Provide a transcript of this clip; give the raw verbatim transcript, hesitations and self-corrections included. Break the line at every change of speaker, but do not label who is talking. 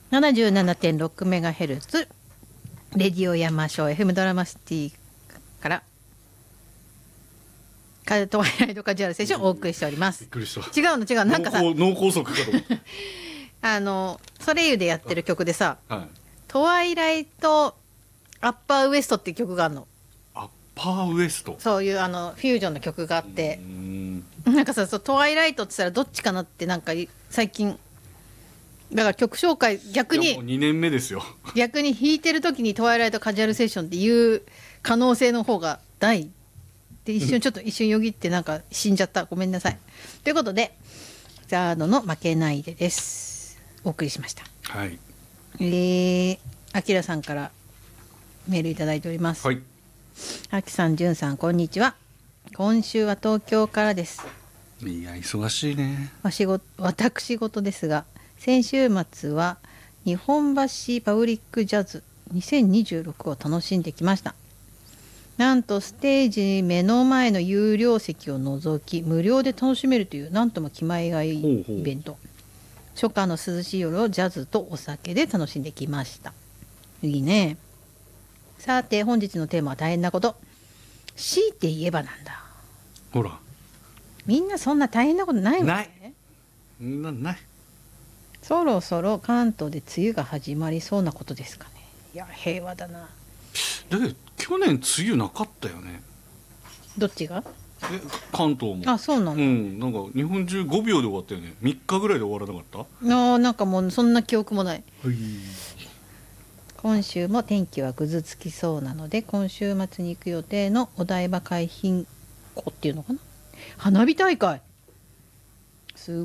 ななじゅうななてんろくメガヘルツ レディオヤマショー エフエム ドラマシティからトワイライトカジュアルセッションをお送りしております。
びっくりした。
違うの違うなんかさ
脳梗塞かと思った
あのソレイユでやってる曲でさ、
はい、
トワイライトアッパーウエストっていう曲があるの。
アッパーウエスト、
そういうあのフュージョンの曲があって、
うーん、
なんかさ、そうトワイライトって言ったらどっちかなってなんか最近だから曲紹介逆に
もうにねんめですよ
逆に弾いてる時にトワイライトカジュアルセッションっていう可能性の方が大で、一瞬ちょっと一瞬よぎってなんか死んじゃった、ごめんなさい。ということでザードの負けないでですお送りしました。
はい、
えー、あきらさんからメールいただいております。
はい、
あきさん、じゅんさん、こんにちは。今週は東京からです。
いや忙しいね。
わしご私事ですが、先週末は日本橋パブリックジャズにせんにじゅうろくを楽しんできました。なんとステージ目の前の有料席を除き無料で楽しめるというなんとも気前がいいイベント。ほうほう、初夏の涼しい夜をジャズとお酒で楽しんできました。いいね。さて本日のテーマは大変なこと。強いて言えばなんだ。
ほら、
みんなそんな大変なことないもんね。
ないなない
そろそろ関東で梅雨が始まりそうなことですかね。いや平和だな。
だけど去年梅雨なかったよね。
どっちが？
え関東も。
あ、そうなの。
うん、なんか日本中ごびょうで終わったよね。みっかぐらいで終わらなかった？
あー、なんかもうそんな記憶もない。
はい、
今週も天気はぐずつきそうなので、今週末に行く予定のお台場海浜湖っていうのかな、花火大会す